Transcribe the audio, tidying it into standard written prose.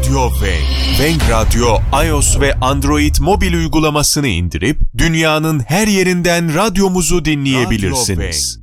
Radio Wenk. Wenk Radyo, iOS ve Android mobil uygulamasını indirip dünyanın her yerinden radyomuzu dinleyebilirsiniz.